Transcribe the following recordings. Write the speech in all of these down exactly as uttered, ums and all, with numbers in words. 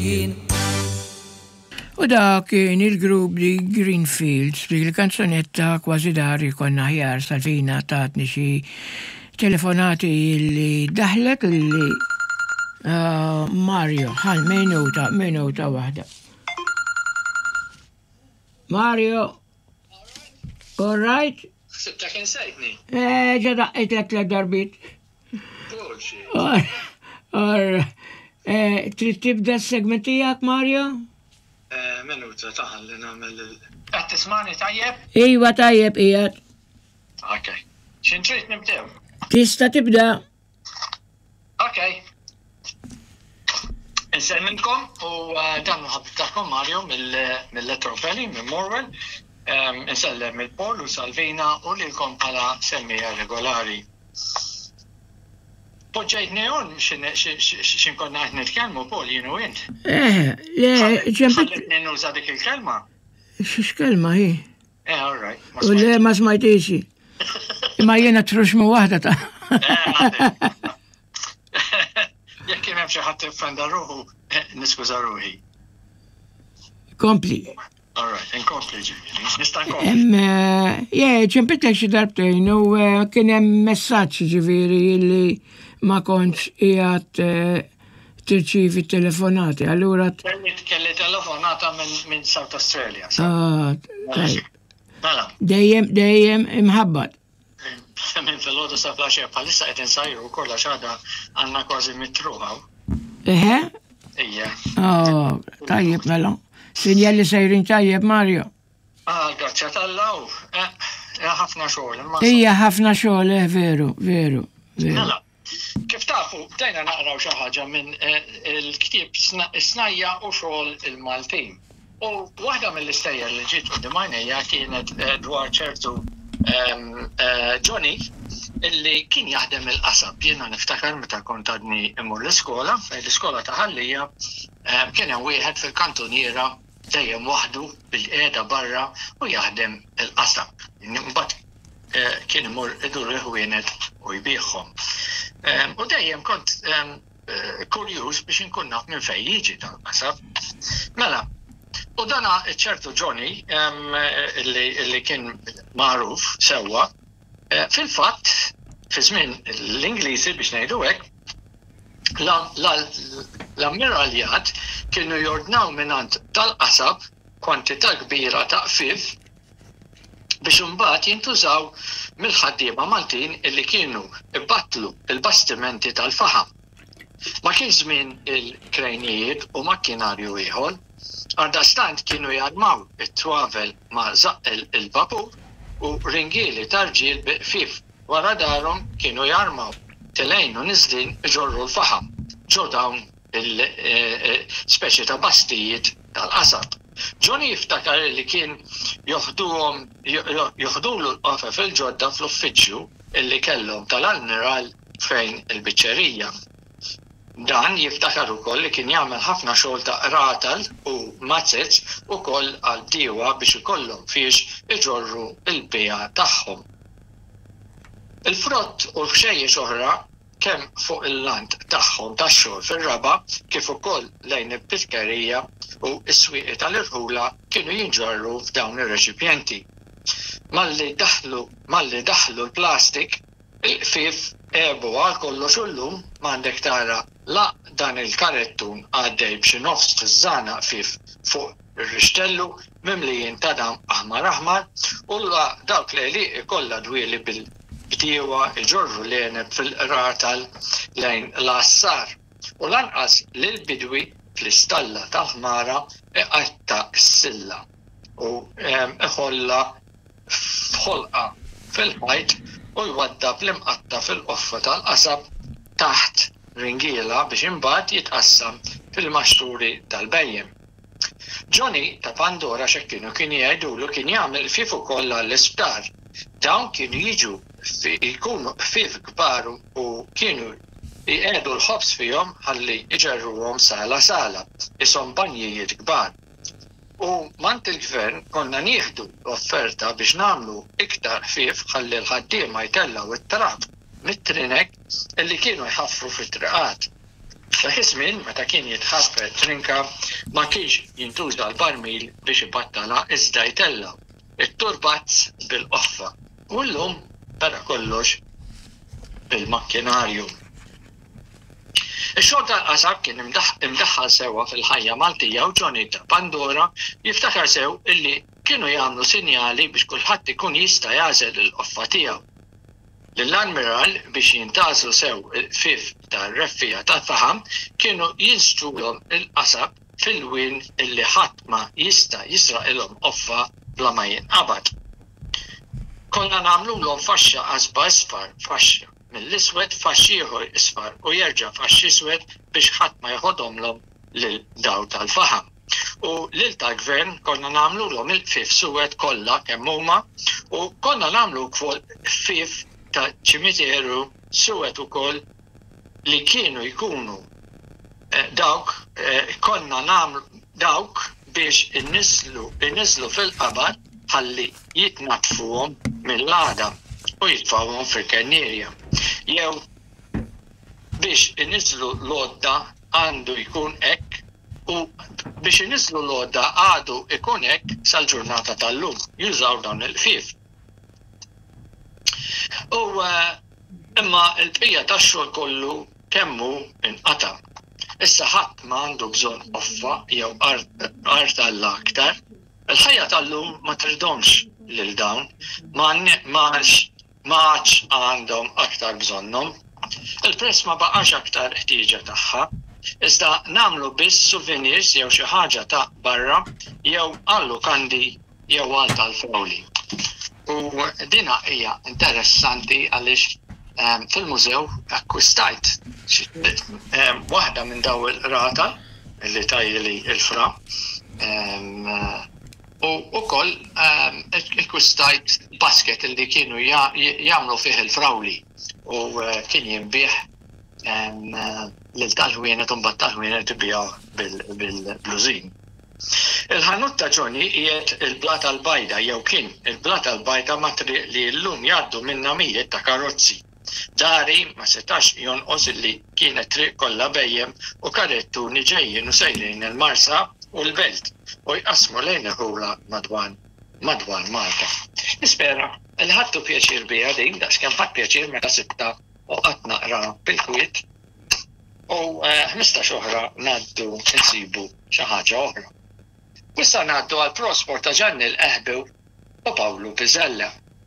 U da kien il-grupp di Greenfields dik il-kanzunetta kważi dar konna ħjar Salvina tatni xi telefonati li daħlet li uh, Mario, ħal minuta, minuta waħda. Mario, all right? Sibta kien sejtni? Eh, ġada itlek l darbit. Bullshit. Or, eh, trid tibda s-segmentijak, Mario? Minuta taħal li namel il... Għat tismani tajjeb? Iwa tajjeb, ijat. Ok. Xin trid nibdew? Tista tibda. Ok. Inselminkom u dan ħabibtakom Mario mill-Letropeli, minn Morwell. Insellem il-Pol u Salvina u li l-kom pala semmija regolari. Poġġajt neon xin konna għet nitkelmu, Paul, jinu int. Eh, le, ġempet. Xalletni nuża dik il-kelma? Xiex kelma, hi? Eh, all right. U le, ma smajtixi. Ma jena truxmu wahda ta' Jek kien hemm xi ħadd ifrenda ruħu, niskuża ruħi. Kompli. All right, inkompli ġifieri. Nista' nkompli. Je, ġempetlek xi darbtejn u kien hemm messaġġ ġifieri li ma kontx qiegħed tirċievi telefonati. Allura kelli telefonata minn South Australia. Ah, tajb. Mela. Dejjem dejjem imħabbad. Minn fil-ħodu sa' flaxja bħalissa qed insajru kollha xada għandna kważi mitruħaw. Eħe? Ija. Oh, tajjeb mela. Sinjali sejrin tajjeb, Mario. Ah, grazzja tal-law. Ħafna xogħol. Ija ħafna xogħol, eh, veru, veru. Mela, kif tafu, bdejna naqraw xi ħaġa minn il-ktieb Snajja u xogħol il-Maltin. U waħda mill-istejjer li ġiet qudiem għajnejja kienet dwar ċertu Johnny illi kien jaħdem il-qasab. Jiena niftakar meta kont għadni immur l-iskola, l-iskola ta' Ħallija kien hemm wieħed fil-kantoniera dejjem waħdu bil-qiegħda barra u jaħdem il-qasab. Mbagħad kien imur idur il-ħwienet u jbieħhom. U dejjem kont kurjuż biex inkun naf minn fejn jiġi tal-qasab. Mela, u dana ċertu Johnny illi kien magħruf sewwa, fil-fatt fi żmien l-Ingliżi biex ngħidu hekk, l-ammiraljat kienu jordnaw minant tal-qasab kwantità kbira ta' qfif biex imbagħad jintużaw mill-ħaddiema Maltin illi kienu ibattlu il-bastimenti tal-faħam. Ma kien żmien il-krejnijiet u makkinarju ieħor, għaldastant kienu jadmaw it-twavel ma' żaqq il-vapur u ringieli tarġiel biqfif wara darhom kienu jarmaw telejn u niżlin iġorru l-faħam ġo dawn il-speċi ta' bastijiet tal-qasab. Johnny jiftakar li kien joħduhom joħdulu l-qofa fil-ġodda fl-uffiċċju illi kellhom tal-almiral fejn il-biċċerija. Dan jiftakar ukoll li kien jagħmel ħafna xogħol ta' ratal u mazzezz ukoll għal bdiewa biex ikollhom fiex iġorru l-bija tagħhom. Il-frott u l-xejjex oħra kemm fuq il-land tagħhom tax-xogħol fir-raba kif ukoll lejn il-bitkerija u s-swieqi tal-irħula kienu jinġorru f'dawn ir-reċipjenti. Malli daħlu malli daħlu l-plastik, il-qfief ebu għal kollox ullum m'għandek tara la dan il-karettun għaddej b'xi nofs fiż-żana qfif fuq ir-rixtellu mimlijin ta' dam aħmar aħmar u la dawk lejliq kollha dwieli bil-bdiewa iġorru l-għeneb fil-ratal lejn l-assar u lanqas lill-bidwi fl-istalla ta' ħmara iqatta s-silla u iħolla f'ħolqa fil-ħajt u jwaddab l-imqatta fil-qoffa tal-qasab taħt ringiela biex imbagħad jitqassam fil-maxturi tal-bejjem. Johnny ta' Pandora x'kienu kien jgħidulu kien jagħmel qfief ukoll għall-isptar. Dawn kienu jiġu jkunu qfief kbar u kienu jqiegħdu l-ħobs fihom ħalli iġerruhom sala sala, ishom banjijiet kbar. U mant il-gvern konna nieħdu l-offerta biex nagħmlu iktar qfief ħalli l-ħaddiema jtellaw it-trab mit-trinek illi kienu jħaffru fit-triqat. Dak iż-żmien meta kien jitħaffet trinka ma kienx jintuża l-barmil biex ibattala iżda jtella it-turbazz bil-qoffa. U llum tara kollox bil-makkinarju. Ix-xogħol tal-qasab kien imdaħħal sewwa fil-ħajja Maltija u Johnny ta' Pandora jiftakar sew illi kienu jagħmlu sinjali biex kulħadd ikun jista' jagħżel il-qoffa tiegħu. Lill-Admiral biex jintgħażlu sew il-fif tar-reffija tal-faħam kienu jinstulhom il-qasab fil-wien illi ħadd ma jista' jisraqilhom qoffa bla ma jinqabad. Konna nagħmluhom faxxa qasba isfar, faxxa mill-iswed faxxi ieħor isfar u jerġa' faxxi iswed biex ħadd ma jħodhomlhom lil dawl tal-faħam. U lil tal-gvern konna nagħmluhom il-fif suwed kollha kemm huma u konna nagħmlu wkoll fif ta' ċimiteru suwed ukoll li kienu jkunu eh, dawk eh, konna nagħmlu dawk biex innislu innislu fil-qabad ħalli jitnatfuhom mill-għada u jitfawhom fil-kennierja. Jew biex innislu l-għodda għandu jkun hekk u biex innislu l-għodda għadu ikun hekk sal-ġurnata tal-lum jużaw dawn il-fif. U imma l-bqija tax-xogħol kollu kemmu inqata'. Issa ħadd ma għandu bżonn qoffa jew art Alla aktar. Il-ħajja tal-lum ma tridhomx lil dawn, ma għadx għandhom aktar bżonnhom. Il-press ma baqax aktar ħtieġa tagħha, iżda nagħmlu biss souvenirs jew xi ħaġa ta' barra jew għallu kandi jew għal tal-frawli. U dina hija interessanti għaliex um, fil-mużew akkwistajt um, waħda minn daw il-rata li tajli il-fra um, u ukoll um, akkwistajt basket li kienu jagħmlu fih il-frawli u uh, kien jinbih um, uh, lil tal-ħwienet u mbagħad tal-ħwienet tibija bil-blużin. Il-ħanut ta' Johnny qiegħed il-blat tal-bajda jew kien il-blat tal-bajda ma' triq li llum jgħaddu minnha mijiet ta' karozzi. Dari ma setax jonqos illi kienet triq kollha bejjem u karettuni ġejjin u sejrin il-Marsa u l-Belt u jqasmu lejn il-ħula madwar madwar Malta. Nispera li ħadtu pjaċir biha din daqskemm ħadd pjaċir meta sibta u qatt naqra bil-kwiet u ħmistax oħra ngħaddu insibu xi ħaġa oħra. Issa ngħaddu għal prosport ta' Gianni l-Eħbew u Pawlu Pizzella.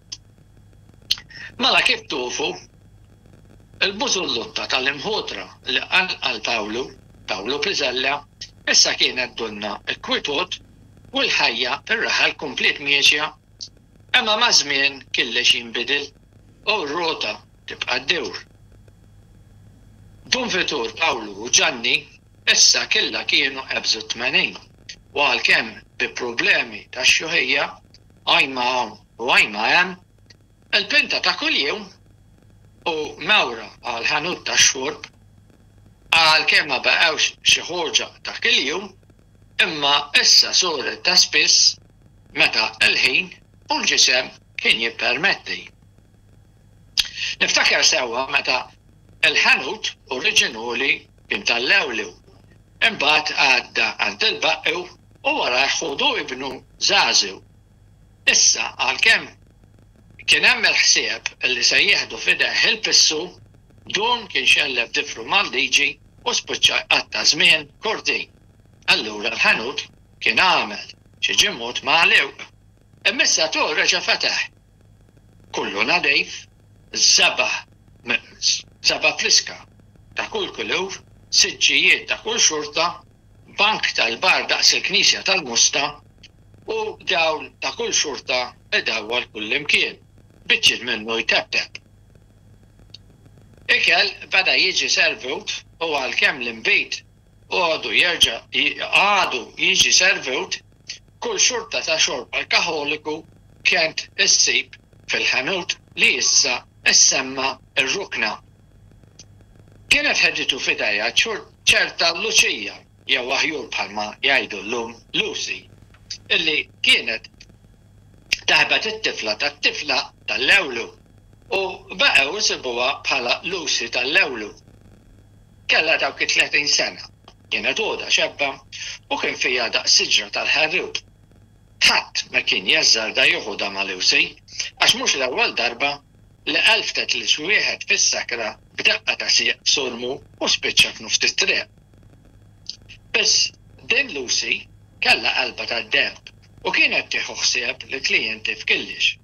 Mela kif tufu, il-bużullutta tal-imħudra li għal Pawlu, Pawlu Pizzella, issa kienet dunna l-kwitut u l-ħajja fir-raħal komplet miexja, imma ma' żmien killex jinbidel u r-rota tibqa' ddewr. Dun fitur Pawlu u Gianni issa killa kienu qebżu tmenin. U għalkemm bi problemi ta' xuħija, għajma hawn u għajma hemm, il-pinta ta' kuljum u mewra għal ħanut ta' xorb, għalkemm ma baqgħux xi ħoġa ta' kuljum, imma issa soret ta' spiss meta l-ħin u l-ġisem kien jippermetti. Niftakar sewwa meta il-ħanut oriġinali kien tal-lewlew. Imbagħad għadda għand il-baqqew u wara jħodu ibnu żgħażew. Issa għalkemm kien hemm il-ħsieb li se jieħdu f'idejh il-pissu, dun kien xellef tifru Maldiġi u spiċċa qatta żmien kurtin. Allura l-ħanut kien għamel xi ġimgħut magħlewq. Imma issa tu reġa' fetaħ. Kullu nadejf, żabaħ żabaħ fliska ta' kull kulur, siġġijiet ta' kull xorta, bank tal-bar daqs il-Knisja tal-Musta u dawl ta' kull xorta idawwal kull imkien, biċċiet minnu jtebteb. Ikel beda jiġi servut u għalkemm l-imbit għadu jerġa' għadu jiġi servut, kull xorta ta' xorb alkoholiku kienet issib fil-ħanut li issa issemma ir-rukna. Kienet ħedditu fidejja ċerta Luċija, jew aħjur bħalma jgħidu llum Lucy, illi kienet taħbet it-tifla tat-tifla tal-lewlu u baqgħu isibuha bħala Lucy tal-lewlu. Kellha dawk it-tletin sena. Kienet għoda xebba u kien fija daqs siġra tal-ħarrub. Ħadd ma kien jeżżarda joħodha ma' Lucy għax mhux l-ewwel darba li qalftet lil xi wieħed fis-sakra b'daqqa ta' sieq b'surmu u spiċċa f'nofs it-triq. Biss din Lucy kellha qalba tad-demb u kienet tieħu ħsieb li klijenti f'killix.